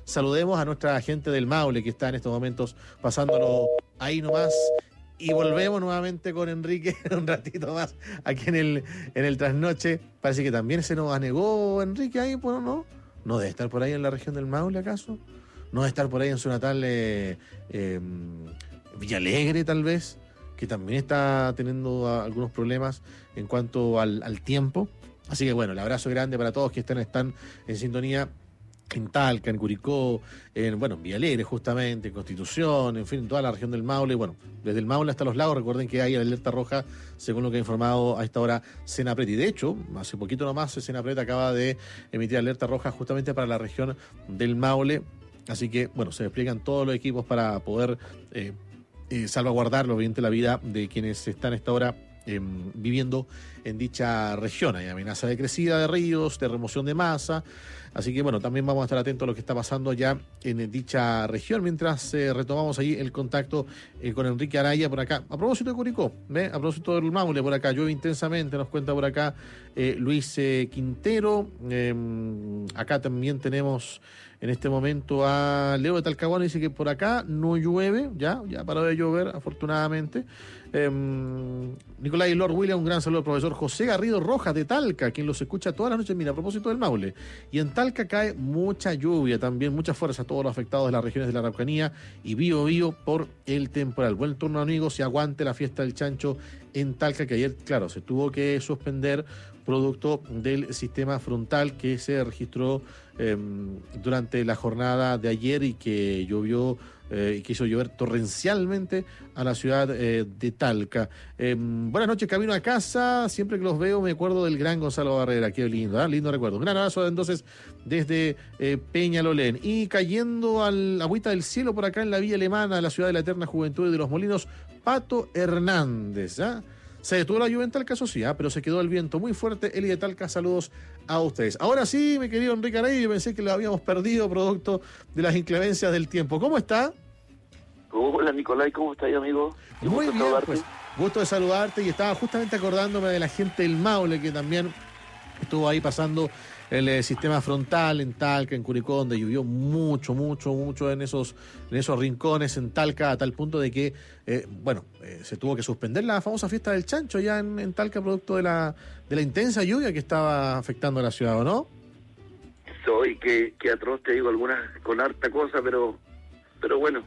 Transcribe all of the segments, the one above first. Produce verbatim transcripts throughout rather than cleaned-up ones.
saludemos a nuestra gente del Maule que está en estos momentos pasándolo ahí nomás. Y volvemos nuevamente con Enrique un ratito más aquí en el, en el trasnoche. Parece que también se nos anegó Enrique ahí, pues no, no debe estar por ahí en la región del Maule, ¿acaso? No debe estar por ahí en su natal eh, eh, Villalegre, tal vez, que también está teniendo a, algunos problemas en cuanto al, al tiempo. Así que bueno, el abrazo grande para todos que están, están en sintonía en Talca, en Curicó, en, bueno, en Villalegre justamente, en Constitución, en fin, en toda la región del Maule. Bueno, desde el Maule hasta los lagos, recuerden que hay alerta roja, según lo que ha informado a esta hora Senapred. Y de hecho, hace poquito nomás, Senapred acaba de emitir alerta roja justamente para la región del Maule. Así que, bueno, se despliegan todos los equipos para poder eh, eh, salvaguardar, obviamente, la vida de quienes están a esta hora Eh, viviendo en dicha región. Hay amenaza de crecida de ríos, de remoción de masa, así que bueno, también vamos a estar atentos a lo que está pasando allá en dicha región, mientras eh, retomamos ahí el contacto eh, con Enrique Araya por acá. A propósito de Curicó, ¿eh? A propósito del Maule por acá, llueve intensamente, nos cuenta por acá eh, Luis eh, Quintero. Eh, acá también tenemos en este momento a Leo de Talcahuano, dice que por acá no llueve, ya, ya paró de llover, afortunadamente. Eh, Nicolás y Lord William, un gran saludo al profesor José Garrido Rojas de Talca, quien los escucha todas las noches. Mira, a propósito del Maule, y en Talca cae mucha lluvia también, mucha fuerza a todos los afectados de las regiones de la Araucanía y Bío Bío por el temporal. Buen turno, amigos, y aguante la fiesta del chancho en Talca, que ayer, claro, se tuvo que suspender producto del sistema frontal que se registró eh, durante la jornada de ayer y que llovió eh, y que hizo llover torrencialmente a la ciudad eh, de Talca. Eh, buenas noches, camino a casa. Siempre que los veo me acuerdo del gran Gonzalo Barrera. Qué lindo, ¿eh? Lindo recuerdo. Un gran abrazo entonces desde eh, Peñalolén. Y cayendo al agüita del cielo por acá en la Villa Alemana, la ciudad de la eterna juventud y de los molinos, Pato Hernández, ¿ah? ¿eh? Se detuvo la lluvia en Talca, eso sí, ¿eh? Pero se quedó el viento muy fuerte. Eli de Talca, saludos a ustedes. Ahora sí, mi querido Enrique Araya, yo pensé que lo habíamos perdido producto de las inclemencias del tiempo. ¿Cómo está? Hola, Nicolás, ¿cómo estás, amigo? Muy bien, pues, gusto de saludarte. Y estaba justamente acordándome de la gente del Maule, que también estuvo ahí pasando el eh, sistema frontal en Talca, en Curicó, donde llovió mucho, mucho, mucho en esos, en esos rincones en Talca, a tal punto de que, eh, bueno, eh, se tuvo que suspender la famosa fiesta del chancho ya en, en Talca, producto de la, de la intensa lluvia que estaba afectando a la ciudad, ¿o no? Soy que, que atroz, te digo, algunas con harta cosa, pero pero bueno,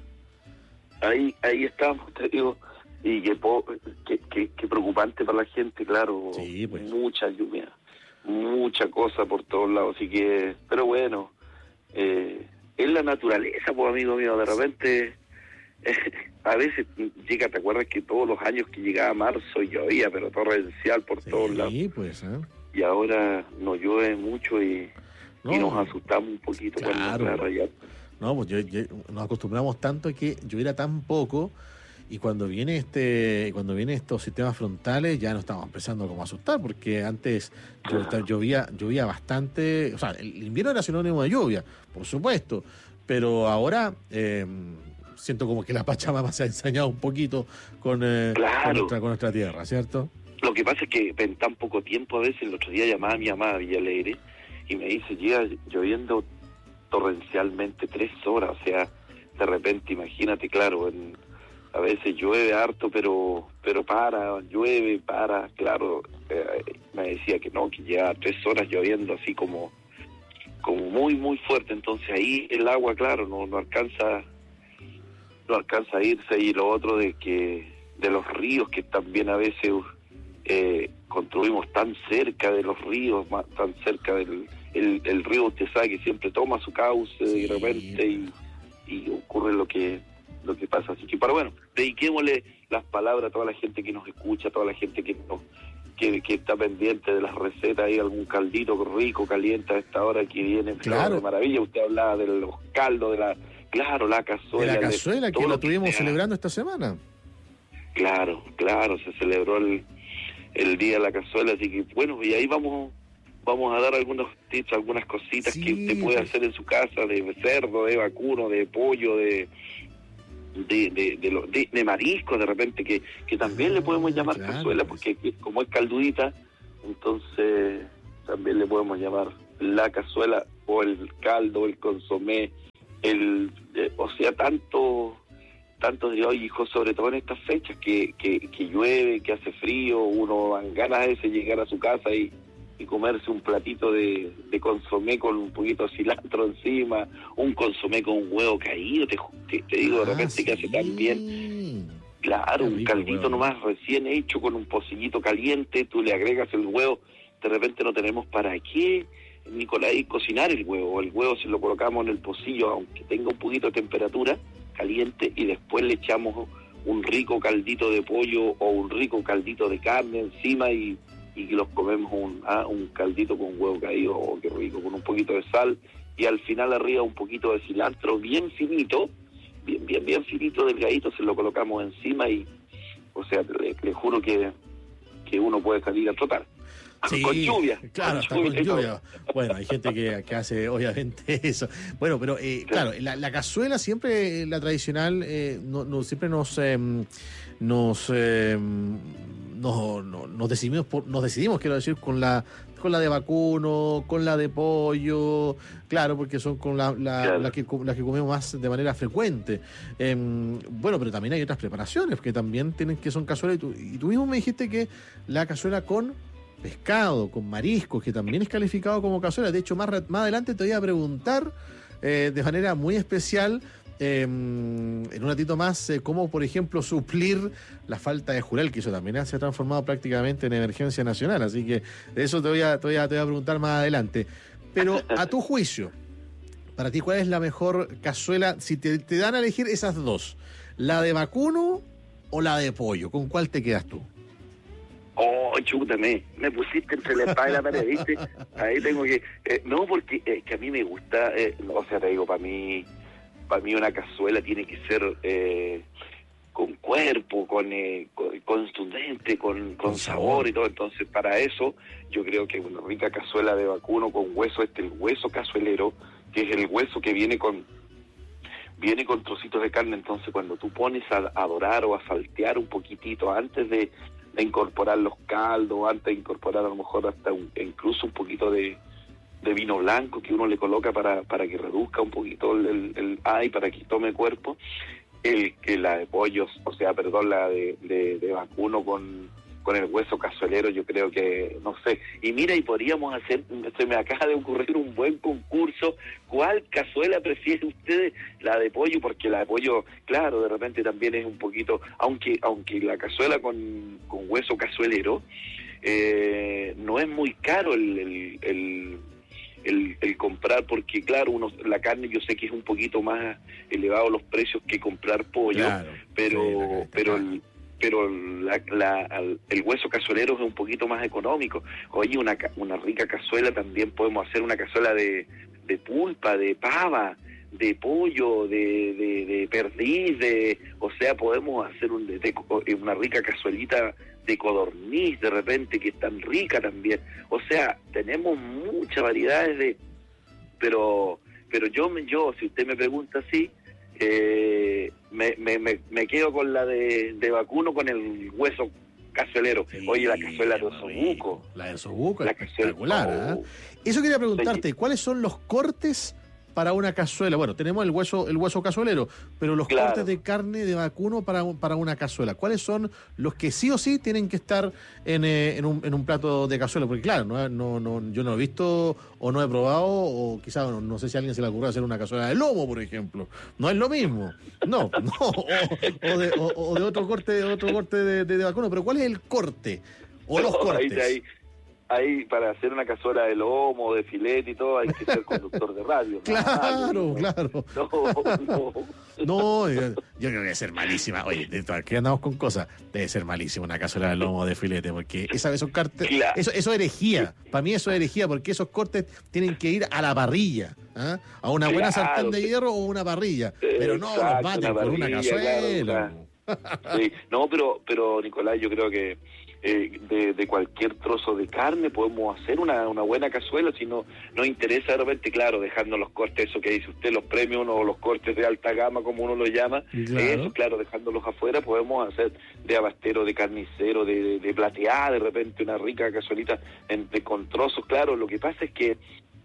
ahí ahí estamos, te digo, y que, po, que, que, que preocupante para la gente, claro, sí, pues. Mucha lluvia. Mucha cosa por todos lados, así que, pero bueno, eh, es la naturaleza, pues, amigo mío, de repente, eh, a veces llega, ¿te acuerdas que todos los años que llegaba marzo llovía, pero torrencial por sí, todos lados? Sí, pues, ¿eh? Y ahora no llueve mucho y, no, y nos asustamos un poquito, claro. Cuando rayar. No, pues yo, yo, nos acostumbramos tanto a que lloviera tan poco. Y cuando viene este, cuando viene estos sistemas frontales ya nos estamos empezando como a asustar, porque antes claro. llovía, llovía bastante, o sea, el invierno era sinónimo de lluvia, por supuesto, pero ahora eh, siento como que la Pachamama se ha ensañado un poquito con, eh, claro. con, nuestra, con nuestra tierra, ¿cierto? Lo que pasa es que en tan poco tiempo, a veces el otro día llamaba a mi mamá a Villalegre y me dice, llega lloviendo torrencialmente tres horas, o sea, de repente, imagínate, claro, en a veces llueve harto, pero pero para, llueve, para, claro, eh, me decía que no, que lleva tres horas lloviendo así como como muy, muy fuerte, entonces ahí el agua, claro, no, no alcanza no alcanza a irse, y lo otro de que de los ríos, que también a veces eh, construimos tan cerca de los ríos, más, tan cerca del el, el río, usted sabe que siempre toma su cauce, sí. De repente, y, y ocurre lo que lo que pasa, así que, pero bueno, dediquémosle las palabras a toda la gente que nos escucha, a toda la gente que nos, que, que está pendiente de las recetas, hay algún caldito rico, caliente a esta hora que viene, claro. De maravilla. Usted hablaba de los caldos, de la, claro, la cazuela. De la cazuela, de, que lo tuvimos que celebrando esta semana. Claro, claro, se celebró el, el día de la cazuela, así que, bueno, y ahí vamos vamos a dar algunos tips, algunas cositas sí, que usted puede pues. hacer en su casa, de cerdo, de vacuno, de pollo, de... de de de, lo, de de marisco de repente, que que también ah, le podemos llamar claro, cazuela, porque pues. Como es caldudita, entonces también le podemos llamar la cazuela o el caldo, el consomé, el eh, o sea, tanto tanto de hoy, hijo, sobre todo en estas fechas que, que, que llueve, que hace frío, uno dan ganas a veces llegar a su casa y, y comerse un platito de, de consomé con un poquito de cilantro encima, un consomé con un huevo caído, te, te, te digo, de repente ah, sí. que hace tan bien. Claro, un caldito nomás recién hecho con un pocillito caliente, tú le agregas el huevo, de repente no tenemos para qué, Nicolás, cocinar el huevo. El huevo se lo colocamos en el pocillo, aunque tenga un poquito de temperatura caliente, y después le echamos un rico caldito de pollo o un rico caldito de carne encima y, y los comemos un, ah, un caldito con huevo caído, oh, qué rico, con un poquito de sal, y al final arriba un poquito de cilantro bien finito, bien, bien, bien finito, delgadito, se lo colocamos encima y, o sea, le, le juro que, que uno puede salir a trotar. Sí, con lluvia. Claro, hasta con lluvia. Bueno, hay gente que, que hace obviamente eso. Bueno, pero eh, claro, la, la cazuela siempre, la tradicional, eh, no, no, siempre nos eh, nos, eh, nos, nos, nos decidimos, por, nos decidimos, quiero decir, con la con la de vacuno, con la de pollo, claro, porque son con la, la, claro. la que, las que comemos más de manera frecuente. Eh, bueno, pero también hay otras preparaciones que también tienen que son cazuelas. Y tú, y tú mismo me dijiste que la cazuela con pescado, con mariscos, que también es calificado como cazuela. De hecho, más, más adelante te voy a preguntar eh, de manera muy especial, eh, en un ratito más, eh, cómo, por ejemplo, suplir la falta de jurel, que eso también se ha transformado prácticamente en emergencia nacional. Así que de eso te voy a, te voy a, te voy a preguntar más adelante. Pero a tu juicio, para ti, ¿cuál es la mejor cazuela? Si te, te dan a elegir esas dos, ¿la de vacuno o la de pollo? ¿Con cuál te quedas tú? Oh, chútame, me pusiste entre la espada y la pared, ¿viste? Ahí tengo que... Eh, no, porque eh, que a mí me gusta, eh, o sea, te digo, para mí, para mí una cazuela tiene que ser eh, con cuerpo, con, eh, con contundente, con, con, con sabor. sabor y todo. Entonces, para eso, yo creo que una rica cazuela de vacuno con hueso, este el hueso cazuelero, que es el hueso que viene con viene con trocitos de carne. Entonces, cuando tú pones a, a dorar o a saltear un poquitito antes de... de incorporar los caldos, antes de incorporar a lo mejor hasta un, incluso un poquito de, de vino blanco que uno le coloca para, para que reduzca un poquito el, el, el ay, para que tome cuerpo, el que la de pollos, o sea, perdón, la de, de, de vacuno con, con el hueso cazuelero, yo creo que, no sé, y mira, y podríamos hacer, se me acaba de ocurrir un buen concurso, ¿cuál cazuela prefiere ustedes? La de pollo, porque la de pollo, claro, de repente también es un poquito, aunque aunque la cazuela con, con hueso cazuelero, eh, no es muy caro el, el, el El, el comprar, porque claro, uno la carne yo sé que es un poquito más elevado los precios que comprar pollo, claro, pero sí, pero el, pero la, la, el hueso cazuelero es un poquito más económico. Oye, una una rica cazuela, también podemos hacer una cazuela de, de pulpa, de pava, de pollo, de, de, de perdiz, de, o sea, podemos hacer un, de, de, una rica cazuelita de codorniz de repente, que es tan rica también. O sea, tenemos muchas variedades de... Pero pero yo, yo si usted me pregunta así, eh, me, me, me, me quedo con la de, de vacuno con el hueso cazuelero. Sí, oye, la cazuela de osobuco. La de osobuco es espectacular. ¿eh? Eso quería preguntarte, ¿cuáles son los cortes para una cazuela? Bueno, tenemos el hueso el hueso cazuelero, pero los claro. cortes de carne de vacuno para, para una cazuela, ¿cuáles son los que sí o sí tienen que estar en, eh, en, un, en un plato de cazuela? Porque claro, no, no, no, yo no he visto o no he probado, o quizás no, no sé si a alguien se le ocurre hacer una cazuela de lomo, por ejemplo. No es lo mismo. No, no. O, o, de, o, o de otro corte, de otro corte de, de, de vacuno. Pero ¿cuál es el corte? O no, los cortes. Ahí, ahí. Ahí, para hacer una cazuela de lomo, de filete y todo, hay que ser conductor de radio. Claro, no, claro. No, no. No, yo, yo creo que debe ser malísima. Oye, ¿qué andamos con cosas? Debe ser malísima una cazuela de lomo de filete, porque esa, esos cortes, claro. eso, eso es herejía. Para mí eso es herejía, porque esos cortes tienen que ir a la parrilla, ¿eh? A una buena claro, sartén de hierro o una parrilla. Pero no exacto, los baten por una cazuela. Claro, sí. No, pero, pero Nicolás, yo creo que Eh, de, de cualquier trozo de carne podemos hacer una, una buena cazuela. Si no nos interesa de repente, claro, dejando los cortes, eso que dice usted, los premium o los cortes de alta gama, como uno lo llama, claro. Eso, claro, dejándolos afuera, podemos hacer de abastero, de carnicero, de, de, de plateada, de repente una rica cazuelita en, de, con trozos. Claro, lo que pasa es que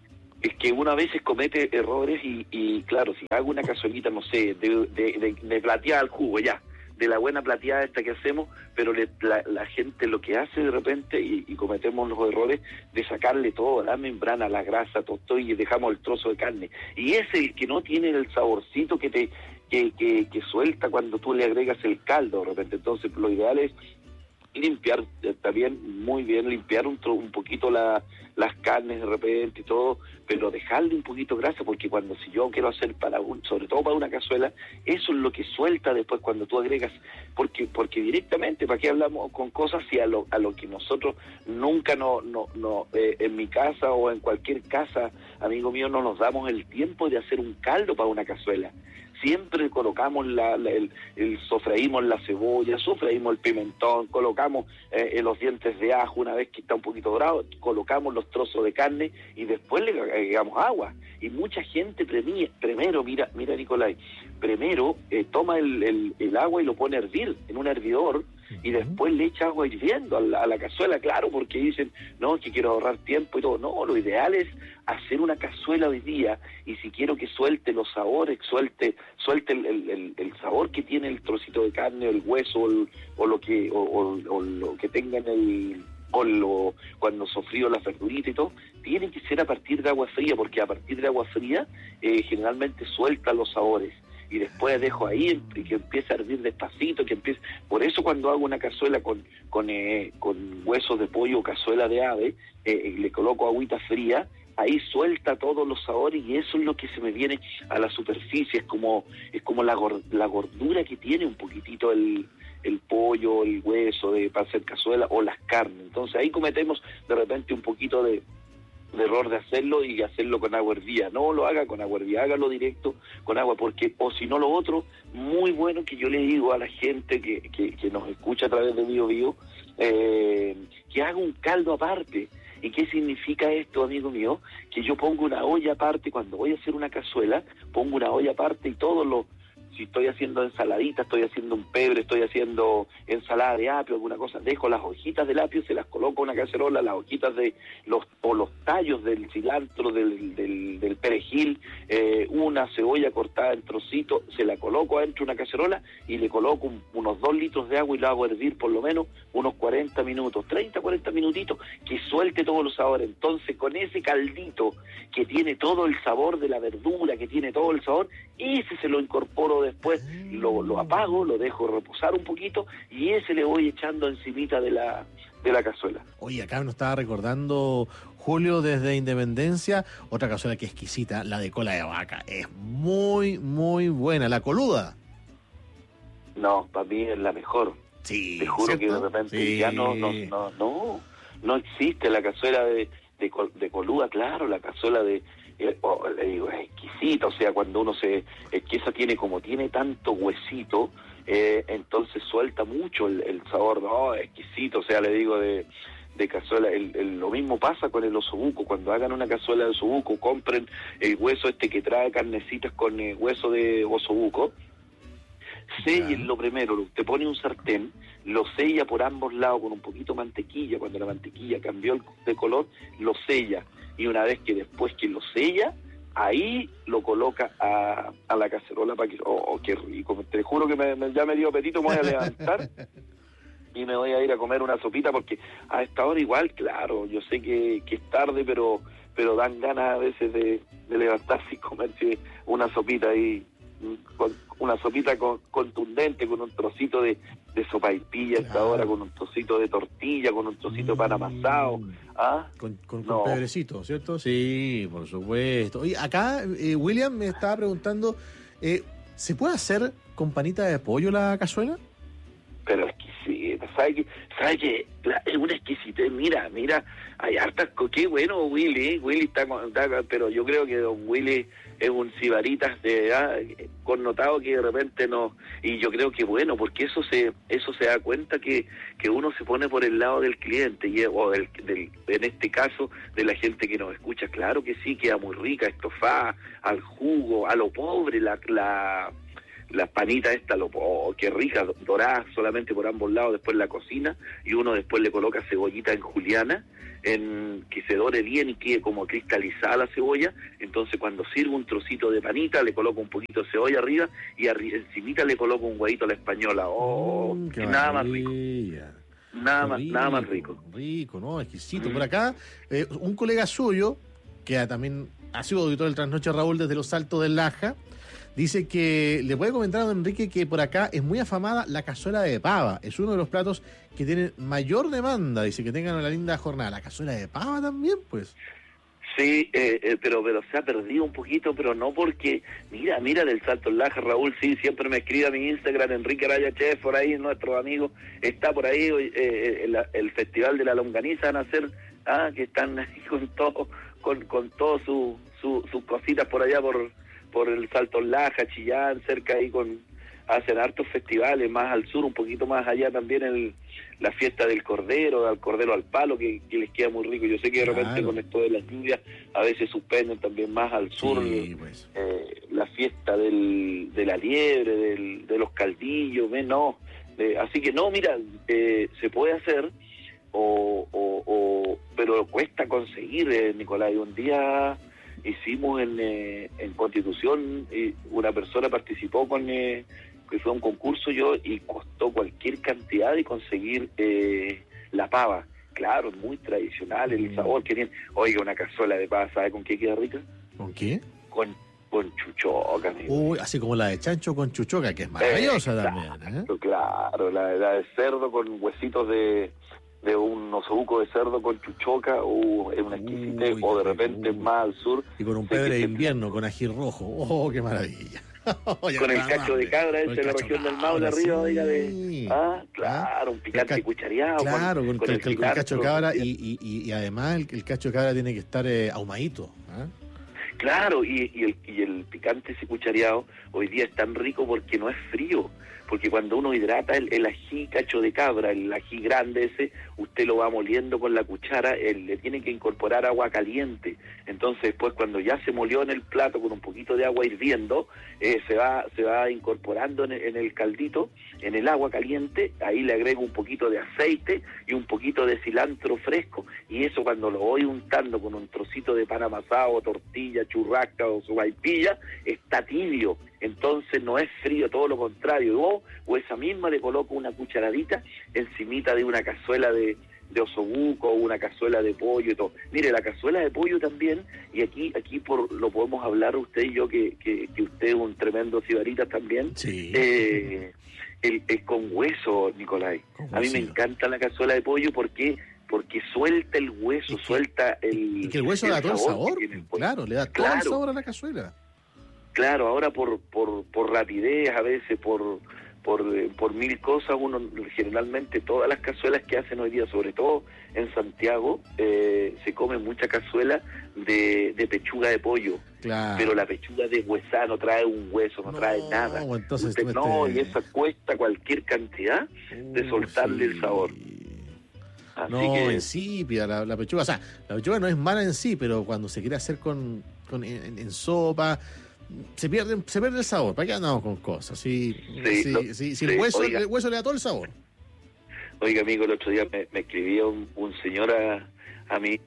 es que uno a veces comete errores y, y claro, si hago una cazuelita, no sé, de, de, de, de plateada al jugo, ya, de la buena plateada esta que hacemos, pero le, la, la gente lo que hace de repente, y, y cometemos los errores de sacarle todo, la membrana, la grasa, todo, todo, y dejamos el trozo de carne. Y es el que no tiene el saborcito que te que, que, que suelta cuando tú le agregas el caldo de repente. Entonces, lo ideal es limpiar, también muy bien limpiar un, un poquito la, las carnes de repente y todo, pero dejarle un poquito de grasa, porque cuando si yo quiero hacer para un, sobre todo para una cazuela, eso es lo que suelta después cuando tú agregas, porque porque directamente, ¿para qué hablamos con cosas si a lo, a lo que nosotros nunca no, no, no eh, en mi casa o en cualquier casa, amigo mío, no nos damos el tiempo de hacer un caldo para una cazuela? Siempre colocamos la, la, el, el sofreímos la cebolla, sofreímos el pimentón, colocamos eh, los dientes de ajo una vez que está un poquito dorado, colocamos los trozos de carne y después le agregamos agua. Y mucha gente premia, primero, mira, mira Nicolai, primero eh, toma el, el, el agua y lo pone a hervir en un hervidor y después le echa agua hirviendo a la, a la cazuela, claro, porque dicen, no, que quiero ahorrar tiempo y todo. No, lo ideal es hacer una cazuela hoy día, y si quiero que suelte los sabores, suelte suelte el, el, el sabor que tiene el trocito de carne, el hueso, o, el, o lo que o, o, o lo que tenga en el o lo, cuando sofrío la verdurita y todo, tiene que ser a partir de agua fría, porque a partir de agua fría eh, generalmente suelta los sabores. Y después dejo ahí y que empiece a hervir despacito, que empiece. Por eso cuando hago una cazuela con con, eh, con huesos de pollo o cazuela de ave, eh, le coloco agüita fría, ahí suelta todos los sabores y eso es lo que se me viene a la superficie. Es como es como la, gord, la gordura que tiene un poquitito el, el pollo, el hueso de para hacer cazuela o las carnes. Entonces ahí cometemos de repente un poquito de de error de hacerlo y hacerlo con agua hervida. No lo haga con agua hervida, hágalo directo con agua, porque, o si no lo otro, muy bueno que yo le digo a la gente que, que, que nos escucha a través de Bio Bio, eh, que haga un caldo aparte. ¿Y qué significa esto, amigo mío? Que yo pongo una olla aparte, cuando voy a hacer una cazuela, pongo una olla aparte y todo lo... Si estoy haciendo ensaladita, estoy haciendo un pebre, estoy haciendo ensalada de apio, alguna cosa, dejo las hojitas del apio, se las coloco en una cacerola, las hojitas de los o los tallos del cilantro, del, del, del perejil, eh, una cebolla cortada en trocitos, se la coloco adentro de una cacerola y le coloco un, unos dos litros de agua y la hago hervir por lo menos unos cuarenta minutos, treinta, cuarenta minutitos, que suelte todos los sabores. Entonces, con ese caldito que tiene todo el sabor de la verdura, que tiene todo el sabor, ese se lo incorporo después, lo, lo apago, lo dejo reposar un poquito y ese le voy echando encimita de la de la cazuela. Oye, acá nos estaba recordando Julio desde Independencia, otra cazuela que es exquisita, la de cola de vaca, es muy, muy buena, la coluda. No, para mí es la mejor. Sí, te juro, ¿cierto? Que de repente sí. ya no, no, no, no, no existe la cazuela de, de, de coluda, claro, la cazuela de Eh, oh, le digo, es exquisita, o sea, cuando uno se, es que esa tiene, como tiene tanto huesito, eh, entonces suelta mucho el, el sabor, no, es exquisito, o sea, le digo de, de cazuela, el, el, lo mismo pasa con el osobuco, cuando hagan una cazuela de osobuco, compren el hueso este que trae carnecitas con eh, hueso de osobuco, sellen lo primero, usted pone un sartén, lo sella por ambos lados con un poquito de mantequilla, cuando la mantequilla cambió el, de color, lo sella, y una vez que después que lo sella, ahí lo coloca a, a la cacerola para que, oh, oh, qué rico, te juro que me, me, ya me dio apetito, me voy a levantar y me voy a ir a comer una sopita, porque a esta hora igual, claro, yo sé que, que es tarde, pero pero dan ganas a veces de, de levantarse y comerse una sopita ahí, con una sopita con, contundente, con un trocito de, de sopaipilla a esta hora, con un trocito de tortilla, con un trocito de pan amasado. ¿Ah? Con, con, no. con pedrecito, ¿cierto? Sí, por supuesto. Oye, acá eh, William me estaba preguntando, eh, ¿se puede hacer con panita de pollo la cazuela? Pero exquisita, ¿sabes qué? ¿Sabes qué? Es una exquisitez, mira, mira, hay hartas, qué bueno Willy, ¿eh? Willy está, está, pero yo creo que don Willy es un sibaritas de ah, connotado que de repente no, y yo creo que bueno, porque eso se eso se da cuenta que, que uno se pone por el lado del cliente, y, o del, del, en este caso de la gente que nos escucha, claro que sí, queda muy rica, estofada, al jugo, a lo pobre, la... la las panitas estas, lo, oh, qué rica, doradas solamente por ambos lados, después la cocina, y uno después le coloca cebollita en juliana, en que se dore bien y quede como cristalizada la cebolla. Entonces cuando sirvo un trocito de panita, le coloco un poquito de cebolla arriba y arri encimita le coloco un huevito a la española. ¡Oh! Mm, qué nada más rico. Nada más, rico, nada más rico. Rico, ¿no? Exquisito. Mm. Por acá, eh, un colega suyo, que también ha sido auditor del Trasnoche, Raúl, desde los Altos del Laja, dice que le puede comentar a don Enrique que por acá es muy afamada la cazuela de pava. Es uno de los platos que tienen mayor demanda. Dice que tengan una linda jornada. ¿La cazuela de pava también, pues? Sí, eh, eh, pero pero se ha perdido un poquito, pero no porque, mira, mira del Salto del Laja, Raúl, sí, siempre me escribe a mi Instagram, Enrique Araya Chef, por ahí, nuestros amigos, está por ahí eh, el, el Festival de la Longaniza, van a hacer, ah, que están ahí con todo, con, con todo su, su, sus cositas por allá, por, por el Salto del Laja, Chillán, cerca ahí con, hacen hartos festivales, más al sur, un poquito más allá también el la fiesta del cordero, al cordero al palo, que, que les queda muy rico. Yo sé que de repente claro. con esto de las lluvias a veces suspenden también más al sur, sí, pues. eh, la fiesta del, de la liebre, del, de los caldillos, ¿ves? No, eh, así que no, mira, eh, se puede hacer, o, o, o pero cuesta conseguir, eh, Nicolás. Un día hicimos en, eh, en Constitución, eh, una persona participó con... Eh, que fue un concurso yo y costó cualquier cantidad de conseguir eh, la pava. Claro, muy tradicional el sabor que tiene. Oiga, una cazuela de pava, ¿sabe con qué queda rica? ¿Con qué? Con, con chuchoca, amigo. Uy, así como la de chancho con chuchoca, que es maravillosa eh, también. ¿eh? Claro, la, la de cerdo con huesitos de, de un osobuco de cerdo con chuchoca, uh, es una exquisitez. Uy, o de qué repente rico. más al sur. Y con un pebre de invierno, con ají rojo. ¡Oh, qué maravilla! Con el cacho de cabra ese de la región del Maule arriba, sí. oiga, de... Ah, claro, un picante ca- cuchareado. Claro, con, con, con el, el, con el cacho de cabra y, y, y, y, y además el, el cacho de cabra tiene que estar eh, ahumadito. ¿eh? Claro, y, y, el, y el picante ese cuchareado hoy día es tan rico porque no es frío. Porque cuando uno hidrata el, el ají cacho de cabra, el ají grande ese, usted lo va moliendo con la cuchara, él, le tiene que incorporar agua caliente. Entonces después cuando ya se molió en el plato con un poquito de agua hirviendo, eh, se va se va incorporando en el, en el caldito, en el agua caliente, ahí le agrego un poquito de aceite y un poquito de cilantro fresco. Y eso cuando lo voy untando con un trocito de pan amasado, tortilla, churrasca o sopaipilla, está tibio. Entonces no es frío, todo lo contrario. O, o esa misma le coloco una cucharadita encimita de una cazuela de, de osobuco o una cazuela de pollo y todo. Mire, la cazuela de pollo también, y aquí aquí por lo podemos hablar usted y yo, que, que, que usted es un tremendo cibarita también. Sí. Eh, el, el con hueso, Nicolai. Con A mí me encanta la cazuela de pollo porque porque suelta el hueso, y que, suelta el... Y que el hueso el da todo el sabor. El claro, le da todo claro. el sabor a la cazuela. Claro, ahora por por por rapidez, a veces por por por mil cosas, uno generalmente todas las cazuelas que hacen hoy día, sobre todo en Santiago, eh, se come mucha cazuela de, de pechuga de pollo. Claro. Pero la pechuga de huesá no trae un hueso, no, no trae nada. Entonces, Usted, no, y esa cuesta cualquier cantidad de uh, soltarle sí. el sabor. Así no, que... insípida la, la pechuga. O sea, la pechuga no es mala en sí, pero cuando se quiere hacer con, con en, en sopa, se pierde, se pierde el sabor. ¿Para qué andamos con cosas? Si, sí, si, lo, si, si sí, el, hueso, oiga, el hueso le da todo el sabor. Oiga, amigo, el otro día me, me escribía un, un señor a, a mí.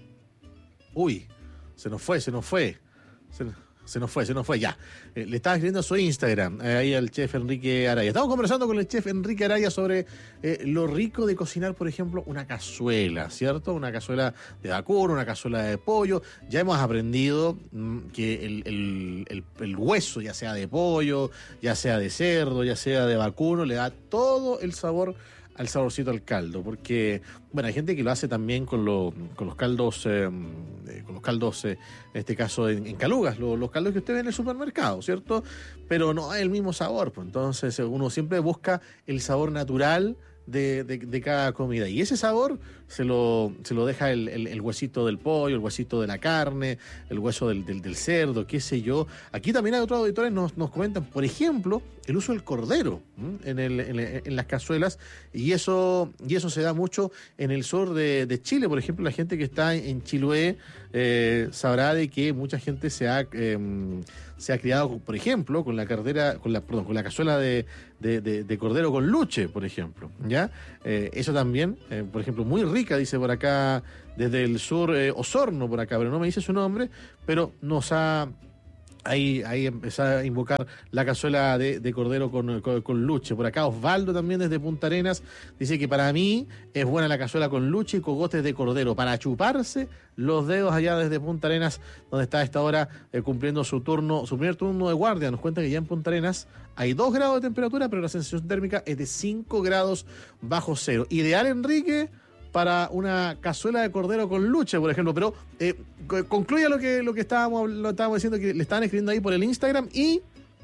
Uy, se nos fue, se nos fue. Se, se nos fue, se nos fue, ya. Eh, le estaba escribiendo a su Instagram, eh, ahí al chef Enrique Araya. Estamos conversando con el chef Enrique Araya sobre eh, lo rico de cocinar, por ejemplo, una cazuela, ¿cierto? Una cazuela de vacuno, una cazuela de pollo. Ya hemos aprendido mm, que el, el, el, el hueso, ya sea de pollo, ya sea de cerdo, ya sea de vacuno, le da todo el sabor al saborcito al caldo, porque bueno, hay gente que lo hace también con, lo, con los caldos, eh, con los caldos, eh, en este caso en, en calugas, lo, los caldos que usted ve en el supermercado, ¿cierto? Pero no hay el mismo sabor, pues entonces uno siempre busca el sabor natural de, de, de cada comida, y ese sabor se lo, se lo deja el, el, el huesito del pollo, el huesito de la carne, el hueso del, del, del cerdo, qué sé yo. Aquí también hay otros auditores nos, nos comentan, por ejemplo, el uso del cordero en, el, en, en las cazuelas, y eso y eso se da mucho en el sur de, de Chile. Por ejemplo, la gente que está en Chiloé eh, sabrá de que mucha gente se ha eh, se ha criado, por ejemplo, con la cardera, con la perdón, con la cazuela de, de, de, de cordero con luche, por ejemplo, ¿ya? ¿ya? Eh, eso también, eh, por ejemplo, muy rica, dice por acá, desde el sur, eh, Osorno por acá, pero no me dice su nombre, pero nos ha... Ahí, ahí empezó a invocar la cazuela de, de cordero con, con, con luche. Por acá Osvaldo también desde Punta Arenas dice que para mí es buena la cazuela con luche y cogotes de cordero para chuparse los dedos allá desde Punta Arenas, donde está a esta hora eh, cumpliendo su turno, su primer turno de guardia. Nos cuenta que ya en Punta Arenas hay dos grados de temperatura, pero la sensación térmica es de cinco grados bajo cero. Ideal, Enrique, para una cazuela de cordero con luche, por ejemplo. Pero eh, concluya lo que lo que estábamos, lo estábamos diciendo, que le estaban escribiendo ahí por el Instagram y...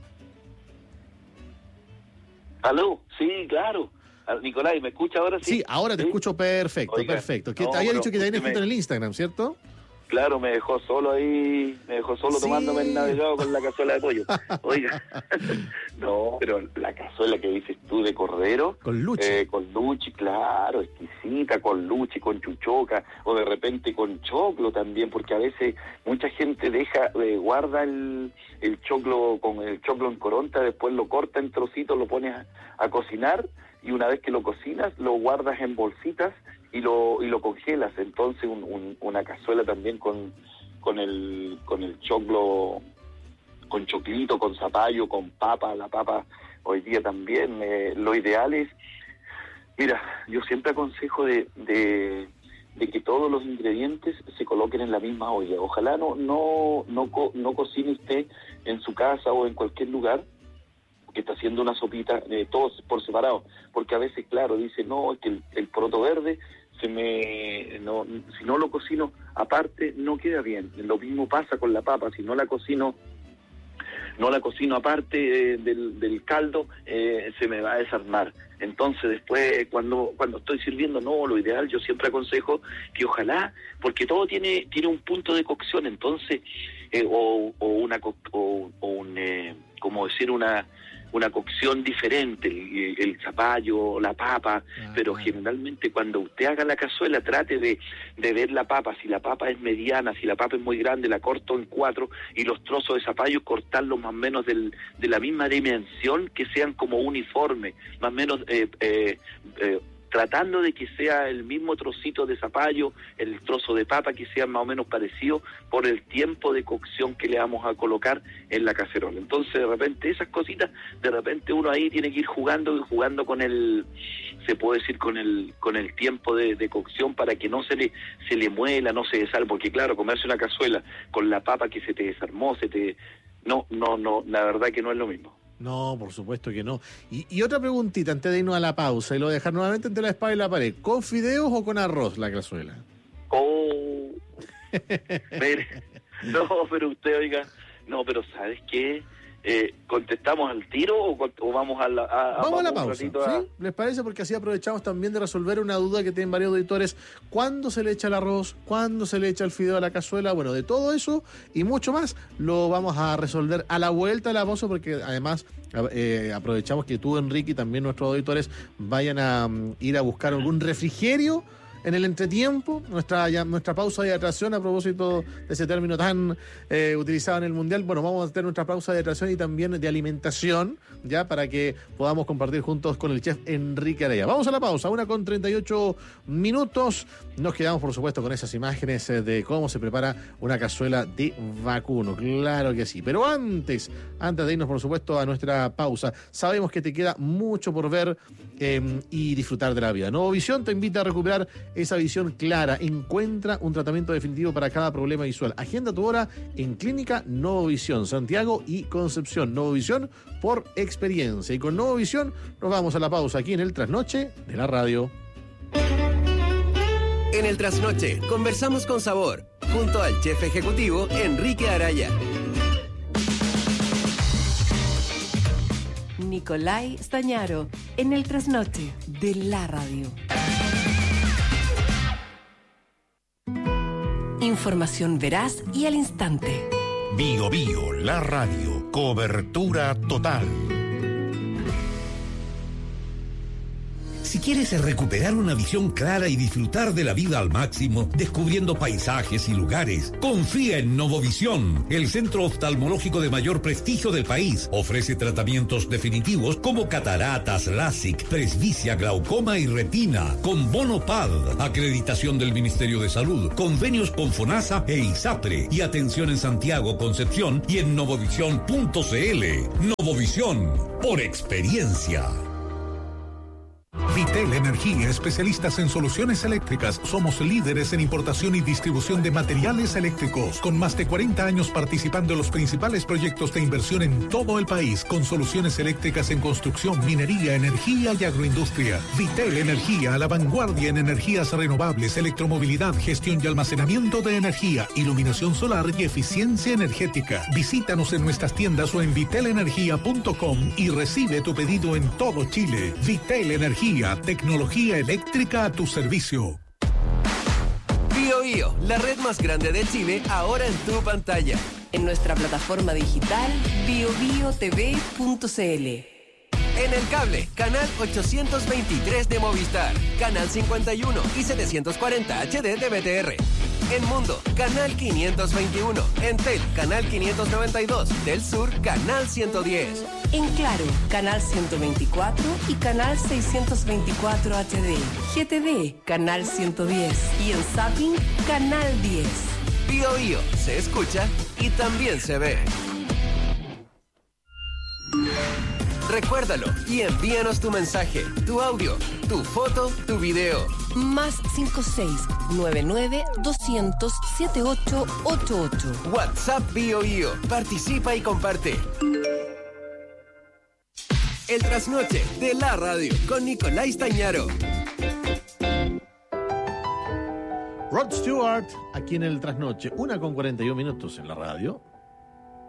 ¿Aló? Sí, claro. Nicolás, ¿me escucha ahora? Sí, sí, ahora te ¿Sí? escucho perfecto, Oiga, perfecto. Que no, te había dicho que te habían escrito en el Instagram, ¿cierto? Claro, me dejó solo ahí, me dejó solo sí. tomándome el navegado con la cazuela de pollo. Oiga, no, pero la cazuela que dices tú de cordero. Con luche. Eh, con luche, claro, exquisita, con luche, con chuchoca, o de repente con choclo también, porque a veces mucha gente deja, eh, guarda el, el choclo, con el choclo en coronta, después lo corta en trocitos, lo pones a, a cocinar, y una vez que lo cocinas, lo guardas en bolsitas, y lo y lo congelas. Entonces un, un, una cazuela también con con el con el choclo, con choclito, con zapallo, con papa. La papa hoy día también, eh, lo ideal es, mira, yo siempre aconsejo de, de de que todos los ingredientes se coloquen en la misma olla. Ojalá no no no co, no cocine usted en su casa o en cualquier lugar que está haciendo una sopita, eh, todos por separado, porque a veces, claro, dice, no, es que el, el poroto verde se me no, si no lo cocino aparte no queda bien. Lo mismo pasa con la papa, si no la cocino no la cocino aparte eh, del, del caldo, eh, se me va a desarmar. Entonces después cuando cuando estoy sirviendo, no, lo ideal, yo siempre aconsejo que ojalá, porque todo tiene tiene un punto de cocción, entonces eh, o, o una o, o un eh, como decir una una cocción diferente, el, el zapallo, la papa, ah, pero claro. Generalmente cuando usted haga la cazuela trate de, de ver la papa, si la papa es mediana, si la papa es muy grande, la corto en cuatro, y los trozos de zapallo cortarlos más o menos del, de la misma dimensión, que sean como uniformes, más o menos eh, eh, eh, tratando de que sea el mismo trocito de zapallo, el trozo de papa, que sea más o menos parecido por el tiempo de cocción que le vamos a colocar en la cacerola. Entonces, de repente, esas cositas, de repente uno ahí tiene que ir jugando, jugando con el, se puede decir, con el con el tiempo de, de cocción, para que no se le se le muela, no se desarme, porque claro, comerse una cazuela con la papa que se te desarmó, se te... No, no, no, la verdad que no es lo mismo. No, por supuesto que no. Y, y otra preguntita antes de irnos a la pausa, y lo voy a dejar nuevamente entre la espada y la pared. ¿Con fideos o con arroz la cazuela? Oh, mire, no, pero usted, oiga, no, pero ¿sabes qué? Eh, ¿Contestamos al tiro o, o vamos a la a, Vamos a la pausa, a... ¿sí? ¿Les parece? Porque así aprovechamos también de resolver una duda que tienen varios auditores. ¿Cuándo se le echa el arroz? ¿Cuándo se le echa el fideo a la cazuela? Bueno, de todo eso y mucho más lo vamos a resolver a la vuelta de la pausa, porque además eh, aprovechamos que tú, Enrique, y también nuestros auditores vayan a um, ir a buscar algún refrigerio en el entretiempo, nuestra ya, nuestra pausa de hidratación, a propósito de ese término tan eh, utilizado en el Mundial. Bueno, vamos a tener nuestra pausa de hidratación y también de alimentación, ya, para que podamos compartir juntos con el chef Enrique Araya. Vamos a la pausa, una con treinta y ocho minutos. Nos quedamos, por supuesto, con esas imágenes de cómo se prepara una cazuela de vacuno. Claro que sí. Pero antes, antes de irnos, por supuesto, a nuestra pausa, sabemos que te queda mucho por ver eh, y disfrutar de la vida. Novovisión te invita a recuperar esa visión clara. Encuentra un tratamiento definitivo para cada problema visual. Agenda tu hora en Clínica Novovisión, Santiago y Concepción. Novovisión por experiencia. Y con Novovisión nos vamos a la pausa aquí en el Trasnoche de la radio. En el Trasnoche conversamos con sabor, junto al chef ejecutivo Enrique Araya. Nicolai Stañaro, en el Trasnoche de la radio. Información veraz y al instante. Bio Bio, la radio, cobertura total. Si quieres recuperar una visión clara y disfrutar de la vida al máximo, descubriendo paisajes y lugares, confía en Novovisión, el centro oftalmológico de mayor prestigio del país. Ofrece tratamientos definitivos como cataratas, LASIK, presbicia, glaucoma y retina, con bono P A D, acreditación del Ministerio de Salud, convenios con FONASA e ISAPRE, y atención en Santiago, Concepción y en novovisión punto c l. Novovisión, por experiencia. Vitel Energía, especialistas en soluciones eléctricas. Somos líderes en importación y distribución de materiales eléctricos, con más de cuarenta años participando en los principales proyectos de inversión en todo el país, con soluciones eléctricas en construcción, minería, energía y agroindustria. Vitel Energía, a la vanguardia en energías renovables, electromovilidad, gestión y almacenamiento de energía, iluminación solar y eficiencia energética. Visítanos en nuestras tiendas o en vitel energía punto com y recibe tu pedido en todo Chile. Vitel Energía, tecnología eléctrica a tu servicio. Bio Bio, la red más grande de Chile, ahora en tu pantalla. En nuestra plataforma digital bio bio t v punto c l. En el cable, canal ochocientos veintitrés de Movistar, canal cincuenta y uno y setecientos cuarenta H D de B T R. En Mundo, canal quinientos veintiuno. En Tel, canal quinientos noventa y dos. Del Sur, canal ciento diez. En Claro, canal ciento veinticuatro y canal seiscientos veinticuatro H D. G T D, canal ciento diez. Y en Zapping, canal diez. Bio Bio, se escucha y también se ve. Recuérdalo y envíanos tu mensaje, tu audio, tu foto, tu video. Más cinco seis nueve nueve doscientos setenta y ocho ochenta y ocho. WhatsApp Bio Bio. Participa y comparte. El trasnoche de la radio con Nicolás Tañaro. Rod Stewart, aquí en el trasnoche, una con cuarenta y un minutos en la radio.